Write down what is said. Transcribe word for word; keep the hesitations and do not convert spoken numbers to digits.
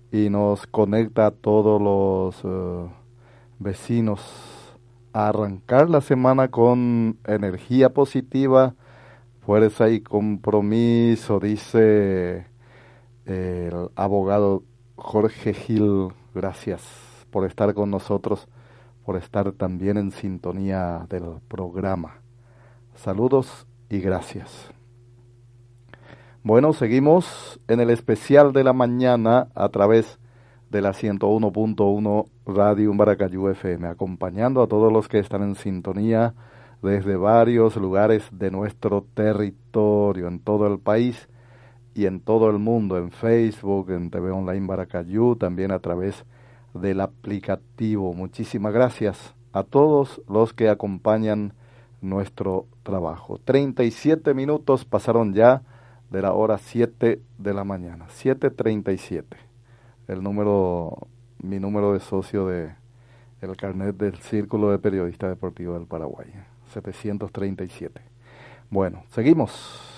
y nos conecta a todos los eh, vecinos a arrancar la semana con energía positiva, fuerza y compromiso, dice el abogado Jorge Gil. Gracias por estar con nosotros, por estar también en sintonía del programa. Saludos y gracias. Bueno, seguimos en el especial de la mañana a través de la ciento uno punto uno Radio Maracayú F M, acompañando a todos los que están en sintonía desde varios lugares de nuestro territorio, en todo el país y en todo el mundo, en Facebook, en T V Online Maracayú, también a través del aplicativo. Muchísimas gracias a todos los que acompañan nuestro trabajo. treinta y siete minutos pasaron ya de la hora siete de la mañana, siete treinta y siete. El número, mi número de socio de el carnet del Círculo de Periodistas Deportivos del Paraguay, setecientos treinta y siete. Bueno, seguimos.